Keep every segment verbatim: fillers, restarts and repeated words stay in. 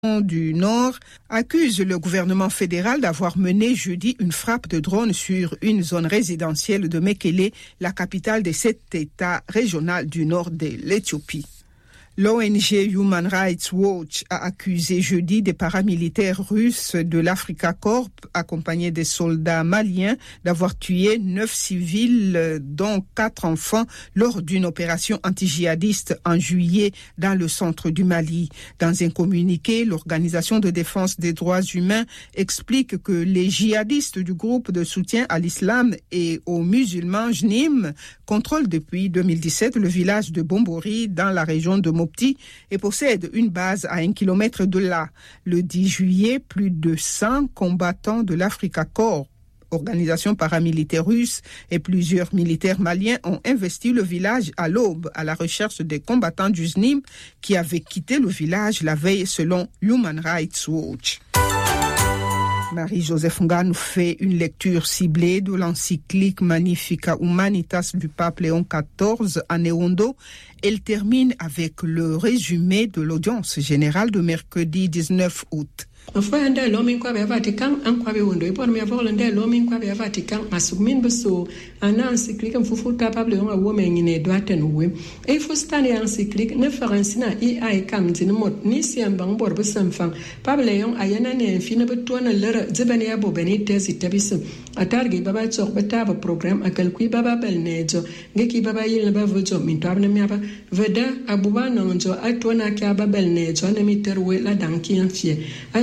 du Nord accuse le gouvernement fédéral d'avoir mené jeudi une frappe de drone sur une zone résidentielle de Mekele, la capitale de cet État régional du nord de l'Éthiopie. L'O N G Human Rights Watch a accusé jeudi des paramilitaires russes de l'Africa Corps, accompagnés des soldats maliens, d'avoir tué neuf civils, dont quatre enfants, lors d'une opération anti-djihadiste en juillet dans le centre du Mali. Dans un communiqué, l'Organisation de défense des droits humains explique que les djihadistes du groupe de soutien à l'islam et aux musulmans J N I M contrôlent depuis deux mille dix-sept le village de Bombori dans la région de Mopti et possède une base à un kilomètre de là. Le dix juillet, plus de cent combattants de l'Africa Corps, organisation paramilitaire russe, et plusieurs militaires maliens ont investi le village à l'aube à la recherche des combattants du J N I M qui avaient quitté le village la veille selon Human Rights Watch. Marie-Joseph Nga nous fait une lecture ciblée de l'encyclique Magnificat Humanitas du pape Léon quatorze à Neondo. Elle termine avec le résumé de l'audience générale de mercredi dix-neuf août. Mfwa nda lomin kwa be Vatican an kwa be wondo ipor me avol nda lomin kwa be Vatican asugmin beso ana encyclique mfufu capable on a women ne doaten we e fo stane encyclique ne faransina i ai kam din mot ni siam bang bor be samfang pable yon ayana ne fina be tona lera zebane ya bo beni tesi tabis atargi baba tsok beta ba program akal kui baba bel nejo ngeki baba yil ba vojo min tabne me ba veda abuba nonjo atona kya babel nejo ne miterwe la danki en fie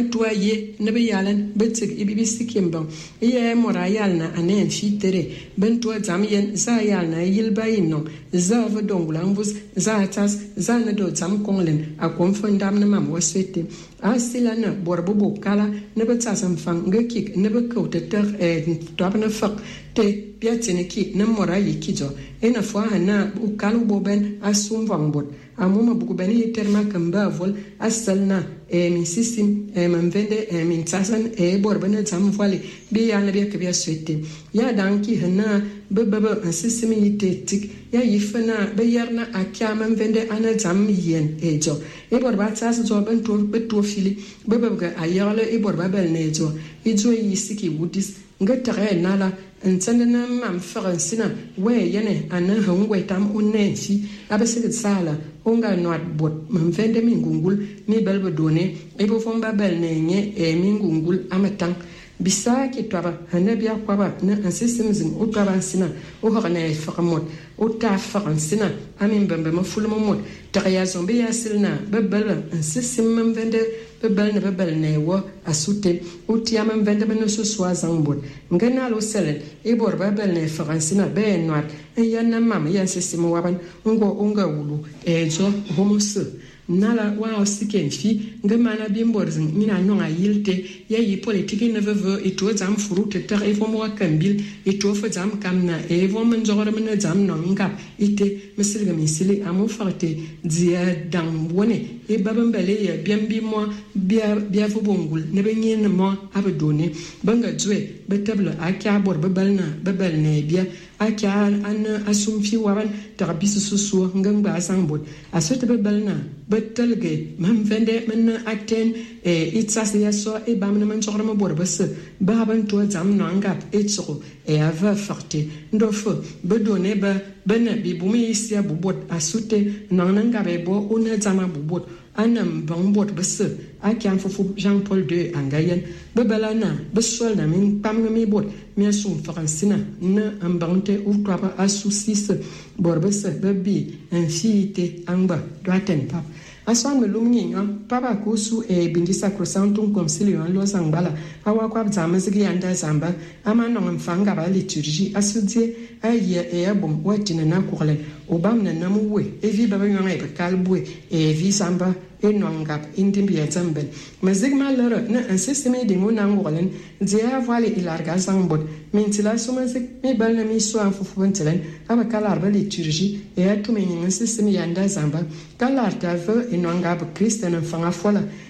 toye ne be yalan betik ibibi sikimban iye morayal na anen fitere ben to zam yen za yal na yilbayin no za va donglambus za tas za na do zam konglen a konfondam na mam wasete asila na borbo bokala ne be tsasam fang ngekik ne be koteter e top na fak te piatene ki ne morayi kijo ena fo hana ukalu boben asum vangbot amuma buku beni terma kamba vol asalna e min system e man vende e min tsasan e borbana zam vole bi ya na be ke bi aswete ya danki hana be be be system yite tik ya yifana be yarna akya man vende ana zam yen e jo e borba tsas jo ben to be to fili be be ga ayale e borba bel ne jo e jo yisiki wudis ngata nala ntsanana mam faransina we yene ana hongwe tam unenfi abese sala onga noat bot mam vende mingungul ni belbe done e bo fomba bel nenye e mingungul amatang bisa ki twaba hanabia kwaba na ansisimzin o twaba sina o horne fakamot o ta faransina amin bambe mafulmo mot taya zombe yasilna bebel ansisim mam vende bebel ne bebel ne wo asute o tiama vende beno so swazan bot ngana lo selen e bor bebel ne faransina be noat e yana mam yansisim waban ngo onga wulu e zo homosu nala wa osiken fi ngamana bimborzin mina nonga yilte ya yi politiki ne veve e to zam furu te ter e fomo kambil e to fo zam kamna e vo men jogore men zam nonga ite misilga misili amu farte dia dam wone e babambele ya biambi mo bia bia fo bongul ne benyen mo abdone banga jwe betablo akya bor bebalna bebel ne bia akya an asum fi waban tarabisu susu ngamba sangbot asote bebalna betelge mam vende men aten e itsas ya so e bamna man chorma borbas baban to zam nanga etso e ava forte ndofo bedone ba bena bibumi isia bubot asute nananga bebo una zama bubot anam bambot bas akyan fofu Jean Paul deux angayen bebelana besol na min pamnga bot mi sum faransina na ambante ou twaba asusis borbas bebi enfite anga doaten pap aswan melumni papa kusu e bindi sacrosanctum concilium lo sangbala awa kwa zamazigi anda zamba amano mfanga ba liturgie asudie aye e abom watina na kurle obam na namuwe evi baba yanga e kalbwe e vi samba e nongap indimbi ya zambel mazigma lera na ansisteme de ngona ngolen dia vale ilarga zangbot mintila sumazik mi balna mi so anfufu ventelen aba kalar ba liturgie e atume ngi sisteme yanda zamba kalar ta ve e nongap kristen fanga fola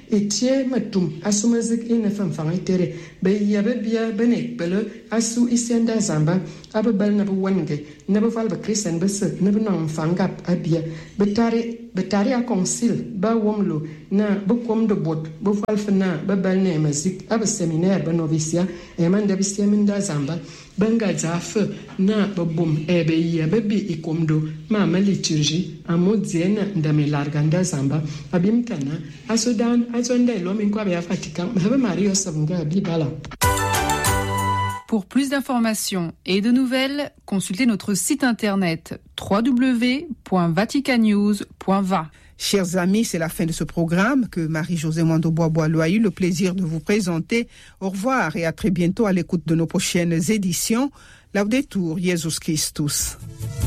etie matum asumazik ina fanfang itere be yabe bia benek bele asu isenda zamba abe bel na wange na be val be kristen be se na be nang fangap abia betari betari a concile ba womlo na be kom de bot be val fna be bel ne mazik abe seminaire be novicia e man de bisia minda zamba banga zafe na be bom e be yabe bi ikomdo ma ma liturgie amodziena ndame larganda zamba abimtana asodan azonde lo min kwa be Vatican be Mario sabunga bibala. Pour plus d'informations et de nouvelles, consultez notre site internet w w w point vatican news point v a. Chers amis, c'est la fin de ce programme que Marie-Josée Mwando-Bois-Boileau a eu le plaisir de vous présenter. Au revoir et à très bientôt à l'écoute de nos prochaines éditions. Laudetur Jesus Christus.